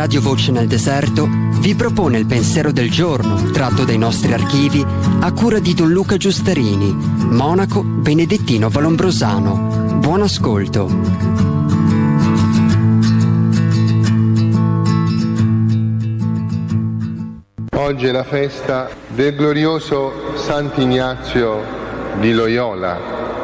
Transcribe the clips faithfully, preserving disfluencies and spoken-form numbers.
Radio Voce nel Deserto vi propone il pensiero del giorno, tratto dai nostri archivi, a cura di Don Luca Giustarini, monaco benedettino valombrosano. Buon ascolto. Oggi è la festa del glorioso Sant'Ignazio di Loyola,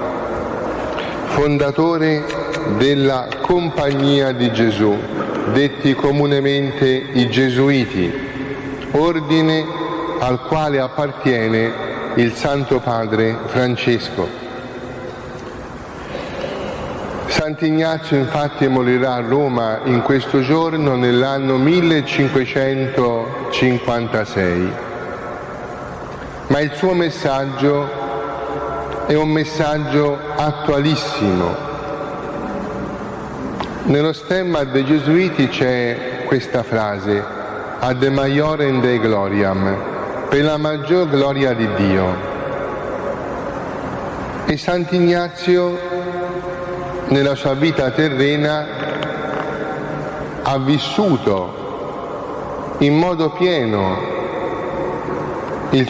fondatore della Compagnia di Gesù, detti comunemente i Gesuiti, ordine al quale appartiene il Santo Padre Francesco. Sant'Ignazio infatti morirà a Roma in questo giorno nell'anno millecinquecentocinquantasei, ma il suo messaggio è un messaggio attualissimo. Nello stemma dei Gesuiti c'è questa frase, ad maiorem Dei gloriam, per la maggior gloria di Dio. E Sant'Ignazio nella sua vita terrena ha vissuto in modo pieno il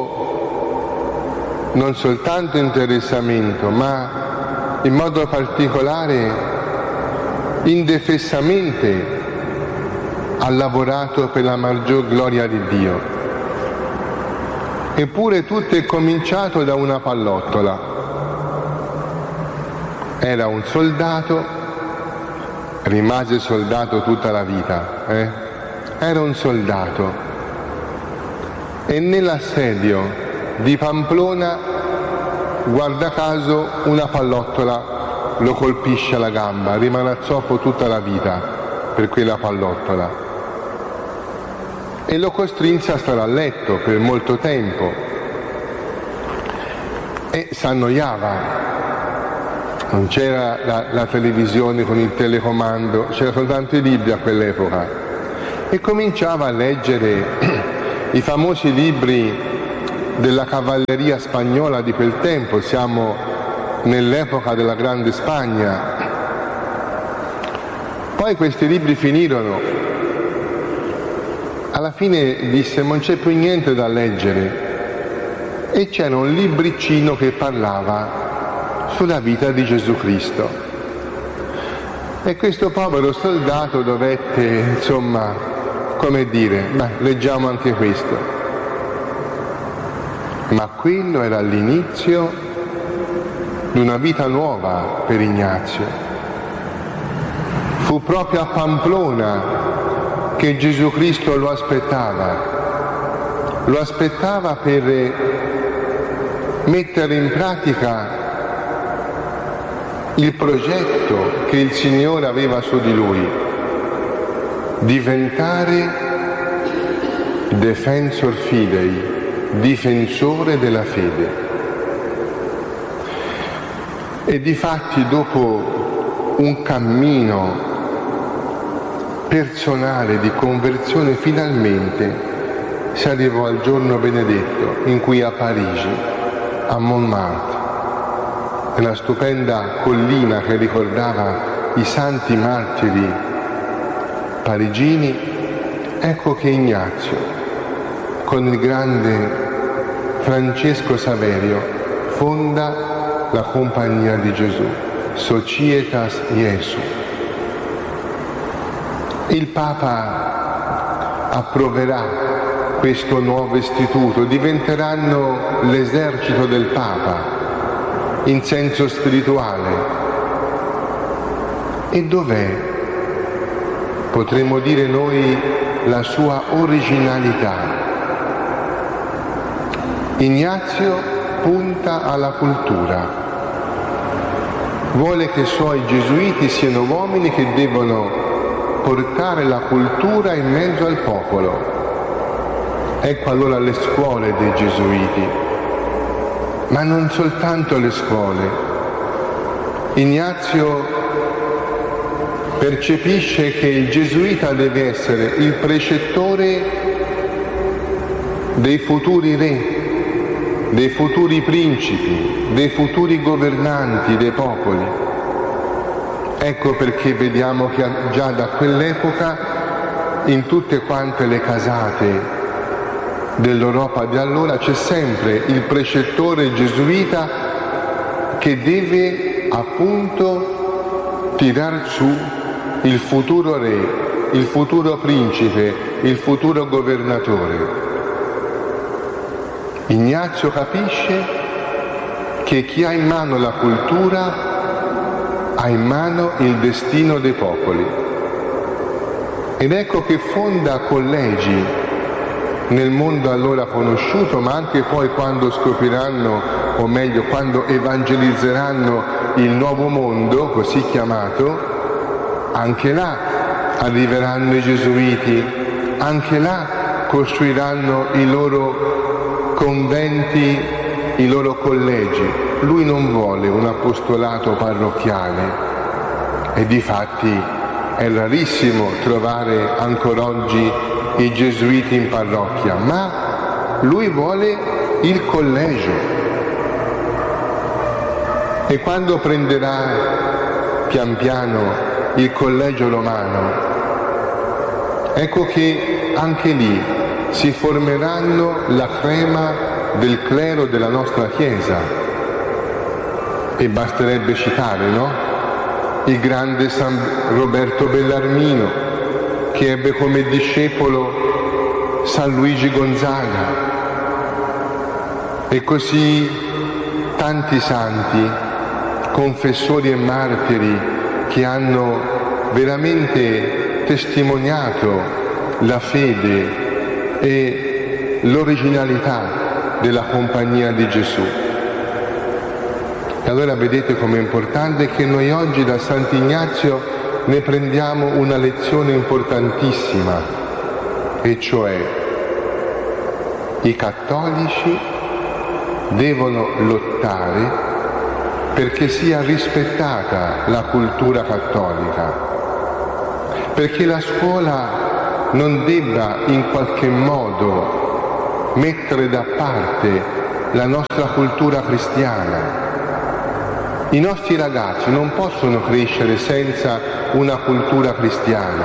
suo non soltanto interessamento, ma in modo particolare indefessamente ha lavorato per la maggior gloria di Dio. Eppure tutto è cominciato da una pallottola. Era un soldato, rimase soldato tutta la vita, eh? Era un soldato e nell'assedio di Pamplona, guarda caso, una pallottola lo colpisce alla gamba, rimane a zoppo tutta la vita per quella pallottola e lo costrinse a stare a letto per molto tempo e s'annoiava. Non c'era la, la televisione con il telecomando, c'era soltanto i libri a quell'epoca e cominciava a leggere i famosi libri della cavalleria spagnola di quel tempo. Siamo nell'epoca della Grande Spagna. Poi questi libri finirono. Alla fine disse: non c'è più niente da leggere. E c'era un libricino che parlava sulla vita di Gesù Cristo. E questo povero soldato dovette, insomma, come dire, beh, leggiamo anche questo. Ma quello era l'inizio di una vita nuova per Ignazio. Fu proprio a Pamplona che Gesù Cristo lo aspettava. Lo aspettava per mettere in pratica il progetto che il Signore aveva su di lui, diventare defensor fidei, difensore della fede. E difatti dopo un cammino personale di conversione finalmente si arrivò al giorno benedetto in cui a Parigi, a Montmartre, nella stupenda collina che ricordava i santi martiri parigini, ecco che Ignazio con il grande Francesco Saverio fonda la Compagnia di Gesù, Societas Iesu. Il Papa approverà questo nuovo istituto, diventeranno l'esercito del Papa in senso spirituale. E dov'è, potremmo dire noi, la sua originalità? Ignazio punta alla cultura, vuole che i suoi gesuiti siano uomini che devono portare la cultura in mezzo al popolo. Ecco allora le scuole dei gesuiti, ma non soltanto le scuole. Ignazio percepisce che il gesuita deve essere il precettore dei futuri re, dei futuri principi, dei futuri governanti dei popoli. Ecco perché vediamo che già da quell'epoca in tutte quante le casate dell'Europa di allora c'è sempre il precettore gesuita che deve appunto tirar su il futuro re, il futuro principe, il futuro governatore. Ignazio capisce che chi ha in mano la cultura ha in mano il destino dei popoli. Ed ecco che fonda collegi nel mondo allora conosciuto, ma anche poi quando scopriranno, o meglio quando evangelizzeranno il nuovo mondo, così chiamato, anche là arriveranno i gesuiti, anche là costruiranno i loro conventi, i loro collegi. Lui non vuole un apostolato parrocchiale e difatti è rarissimo trovare ancora oggi i gesuiti in parrocchia, ma lui vuole il collegio. E quando prenderà pian piano il collegio romano, ecco che anche lì si formeranno la crema del clero della nostra Chiesa. E basterebbe citare, no? Il grande San Roberto Bellarmino, che ebbe come discepolo San Luigi Gonzaga, e così tanti santi, confessori e martiri che hanno veramente testimoniato la fede e l'originalità della compagnia di Gesù. E allora vedete com'è importante che noi oggi da Sant'Ignazio ne prendiamo una lezione importantissima, e cioè i cattolici devono lottare perché sia rispettata la cultura cattolica, perché la scuola non debba in qualche modo mettere da parte la nostra cultura cristiana. I nostri ragazzi non possono crescere senza una cultura cristiana.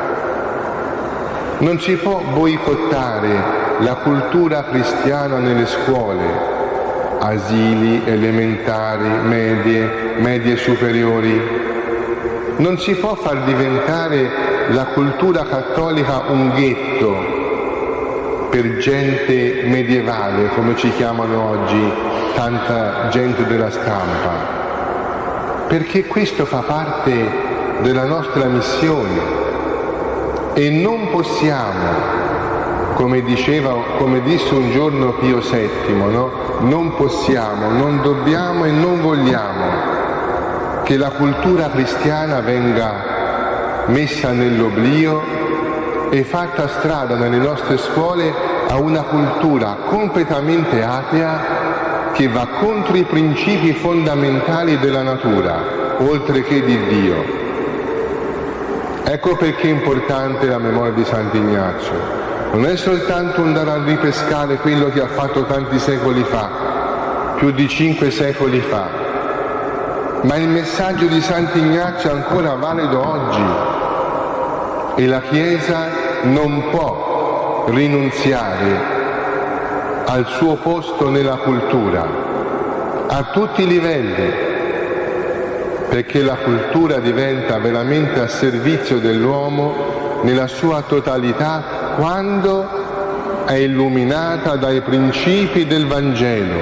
Non si può boicottare la cultura cristiana nelle scuole, asili, elementari, medie, medie superiori. Non si può far diventare la cultura cattolica un ghetto per gente medievale, come ci chiamano oggi tanta gente della stampa. Perché questo fa parte della nostra missione e non possiamo, come diceva, come disse un giorno Pio settimo, no? Non possiamo, non dobbiamo e non vogliamo che la cultura cristiana venga messa nell'oblio e fatta strada nelle nostre scuole a una cultura completamente atea che va contro i principi fondamentali della natura, oltre che di Dio. Ecco perché è importante la memoria di Sant'Ignazio. Non è soltanto andare a ripescare quello che ha fatto tanti secoli fa, più di cinque secoli fa, ma il messaggio di Sant'Ignazio è ancora valido oggi e la Chiesa non può rinunziare al suo posto nella cultura, a tutti i livelli, perché la cultura diventa veramente a servizio dell'uomo nella sua totalità quando è illuminata dai principi del Vangelo.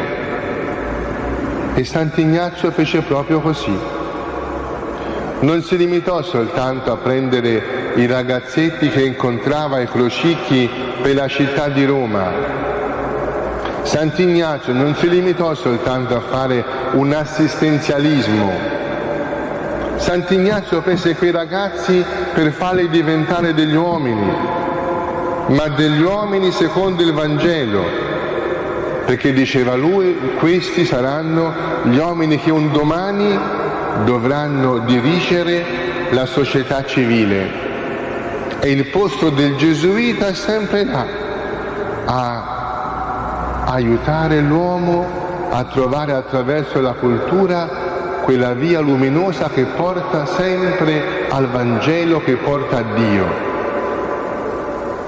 E Sant'Ignazio fece proprio così. Non si limitò soltanto a prendere i ragazzetti che incontrava ai crocicchi per la città di Roma. Sant'Ignazio non si limitò soltanto a fare un assistenzialismo. Sant'Ignazio prese quei ragazzi per farli diventare degli uomini, ma degli uomini secondo il Vangelo, perché diceva lui, questi saranno gli uomini che un domani dovranno dirigere la società civile. E il posto del gesuita è sempre là, a aiutare l'uomo a trovare attraverso la cultura quella via luminosa che porta sempre al Vangelo, che porta a Dio.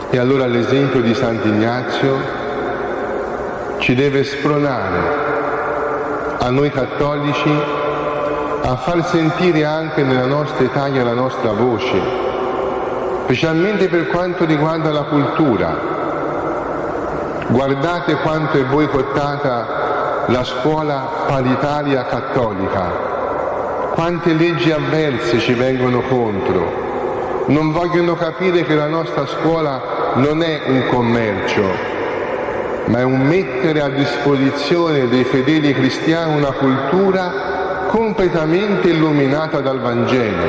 E allora l'esempio di Sant'Ignazio ci deve spronare a noi cattolici a far sentire anche nella nostra Italia la nostra voce, specialmente per quanto riguarda la cultura. Guardate quanto è boicottata la scuola paritaria cattolica, quante leggi avverse ci vengono contro. Non vogliono capire che la nostra scuola non è un commercio, ma è un mettere a disposizione dei fedeli cristiani una cultura completamente illuminata dal Vangelo.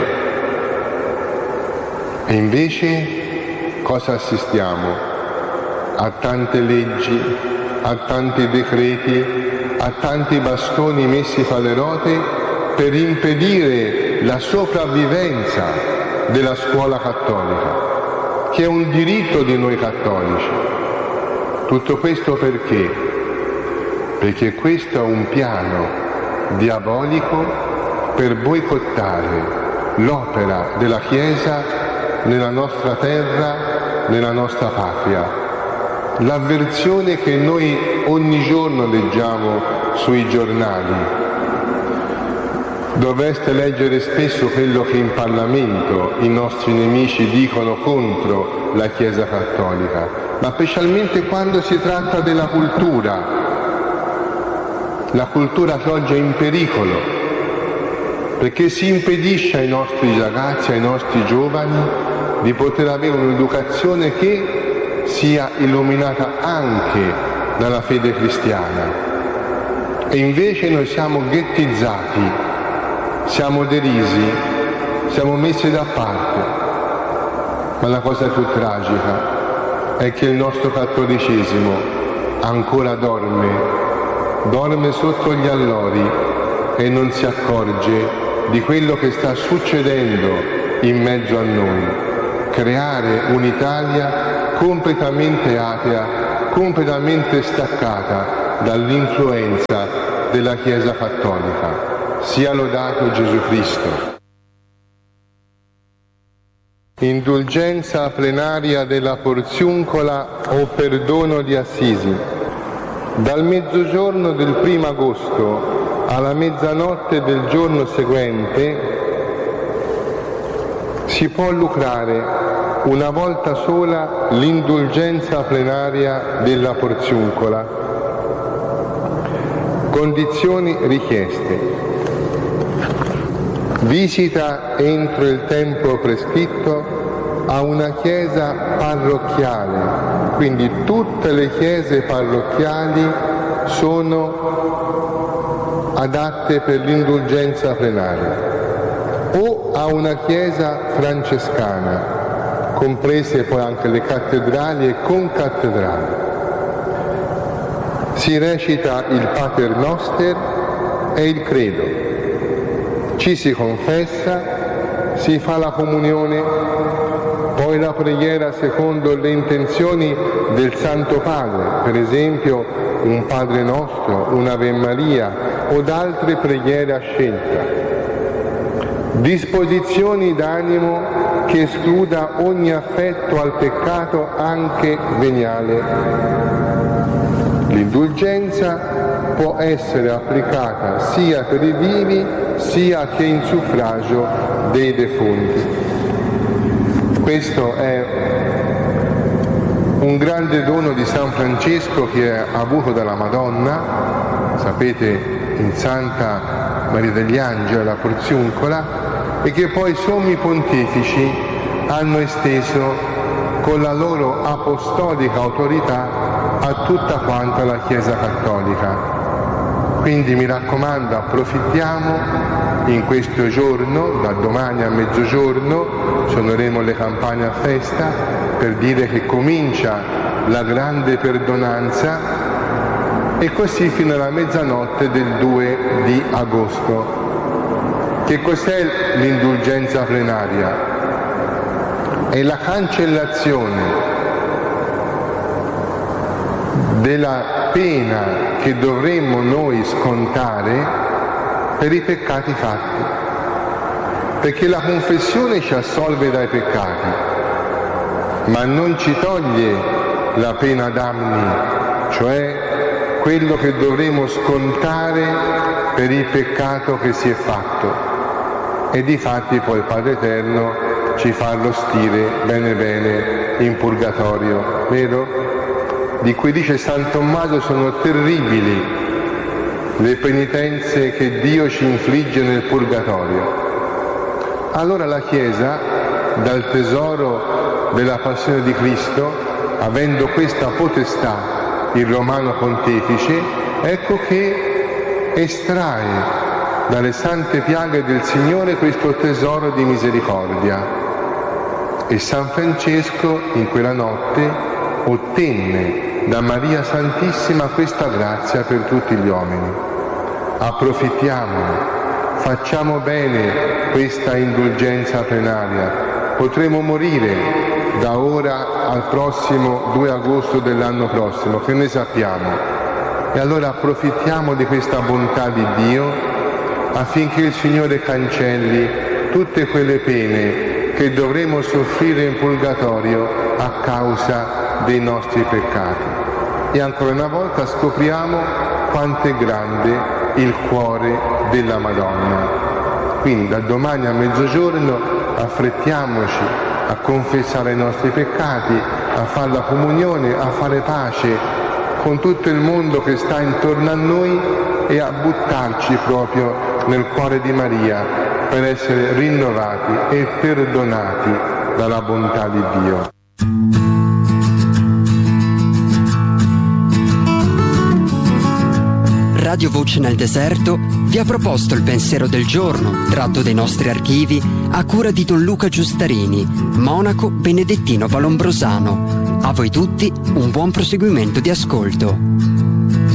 E invece cosa assistiamo? A tante leggi, a tanti decreti, a tanti bastoni messi fra le ruote per impedire la sopravvivenza della scuola cattolica, che è un diritto di noi cattolici. Tutto questo perché? Perché questo è un piano diabolico per boicottare l'opera della Chiesa nella nostra terra, nella nostra patria. L'avversione che noi ogni giorno leggiamo sui giornali. Dovreste leggere spesso quello che in Parlamento i nostri nemici dicono contro la Chiesa cattolica, ma specialmente quando si tratta della cultura, la cultura che oggi è in pericolo, perché si impedisce ai nostri ragazzi, ai nostri giovani di poter avere un'educazione che sia illuminata anche dalla fede cristiana. E invece noi siamo ghettizzati, siamo derisi, siamo messi da parte. Ma la cosa più tragica è che il nostro cattolicesimo ancora dorme, dorme sotto gli allori e non si accorge di quello che sta succedendo in mezzo a noi. Creare un'Italia completamente atea, completamente staccata dall'influenza della Chiesa cattolica. Sia lodato Gesù Cristo. Indulgenza plenaria della Porziuncola o perdono di Assisi. Dal mezzogiorno del primo agosto alla mezzanotte del giorno seguente si può lucrare una volta sola l'indulgenza plenaria della Porziuncola. Condizioni richieste: visita entro il tempo prescritto a una chiesa parrocchiale, quindi tutte le chiese parrocchiali sono adatte per l'indulgenza plenaria, o a una chiesa francescana, comprese poi anche le cattedrali e concattedrali. Si recita il Pater Noster e il Credo. Ci si confessa, si fa la comunione, poi la preghiera secondo le intenzioni del Santo Padre, per esempio un Padre Nostro, un'Ave Maria o altre preghiere a scelta. Disposizioni d'animo che escluda ogni affetto al peccato anche veniale. L'indulgenza può essere applicata sia per i vivi sia che in suffragio dei defunti. Questo è un grande dono di San Francesco che ha avuto dalla Madonna, sapete, in Santa Maria degli Angeli, la Porziuncola, e che poi i sommi pontefici hanno esteso con la loro apostolica autorità a tutta quanta la Chiesa cattolica. Quindi mi raccomando, approfittiamo in questo giorno, da domani a mezzogiorno, suoneremo le campane a festa per dire che comincia la grande perdonanza, e così fino alla mezzanotte del due di agosto. Che cos'è l'indulgenza plenaria? È la cancellazione della pena che dovremmo noi scontare per i peccati fatti, perché la confessione ci assolve dai peccati, ma non ci toglie la pena damni, cioè quello che dovremo scontare per il peccato che si è fatto. E difatti poi il Padre Eterno ci fa arrostire bene bene in purgatorio, vero? Di cui dice San Tommaso sono terribili le penitenze che Dio ci infligge nel purgatorio. Allora la Chiesa, dal tesoro della passione di Cristo, avendo questa potestà, il Romano Pontefice, ecco che estrae dalle sante piaghe del Signore questo tesoro di misericordia. E San Francesco in quella notte ottenne da Maria Santissima questa grazia per tutti gli uomini. Approfittiamone, facciamo bene questa indulgenza plenaria. Potremo morire da ora al prossimo due agosto dell'anno prossimo, che ne sappiamo. E allora approfittiamo di questa bontà di Dio affinché il Signore cancelli tutte quelle pene che dovremo soffrire in purgatorio a causa dei nostri peccati. E ancora una volta scopriamo quanto è grande il cuore della Madonna. Quindi da domani a mezzogiorno affrettiamoci a confessare i nostri peccati, a fare la comunione, a fare pace con tutto il mondo che sta intorno a noi e a buttarci proprio nel cuore di Maria per essere rinnovati e perdonati dalla bontà di Dio. Radio Voce nel Deserto vi ha proposto il pensiero del giorno, tratto dai nostri archivi, a cura di Don Luca Giustarini, monaco benedettino valombrosano. A voi tutti un buon proseguimento di ascolto.